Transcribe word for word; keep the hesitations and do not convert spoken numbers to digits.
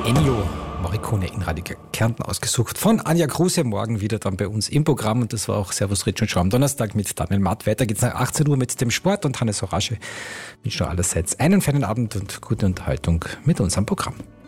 Ennio Morricone in Radio Kärnten ausgesucht. Von Anja Kruse, morgen wieder dann bei uns im Programm. Und das war auch Servus Ritsch und Schau am Donnerstag mit Daniel Matt. Weiter geht's nach achtzehn Uhr mit dem Sport und Hannes Horasche. Ich wünsche allerseits einen feinen Abend und gute Unterhaltung mit unserem Programm.